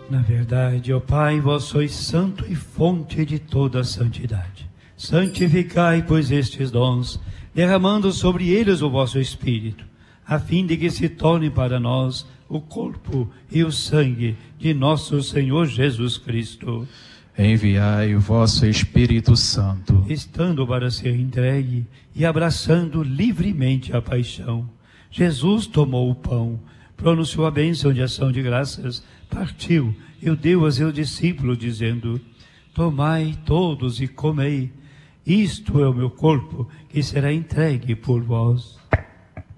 Na verdade, ó Pai, vós sois santo e fonte de toda a santidade. Santificai, pois, estes dons, derramando sobre eles o vosso Espírito, a fim de que se tornem para nós o corpo e o sangue de nosso Senhor Jesus Cristo. Enviai o vosso Espírito Santo. Estando para ser entregue e abraçando livremente a paixão, Jesus tomou o pão, pronunciou a bênção de ação de graças, partiu e o deu a seus discípulos, dizendo: tomai todos e comei, isto é o meu corpo, que será entregue por vós.